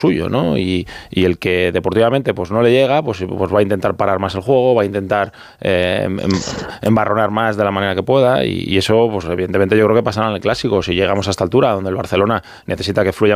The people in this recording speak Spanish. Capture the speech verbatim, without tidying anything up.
suyo, ¿no? Y, y el que deportivamente pues no le llega, pues, pues va a intentar parar más el juego, va a intentar eh, em, embarronar más de la manera que pueda, y, y eso, pues evidentemente yo creo que pasará en el Clásico. Si llegamos a esta altura, donde el Barcelona necesita que fluya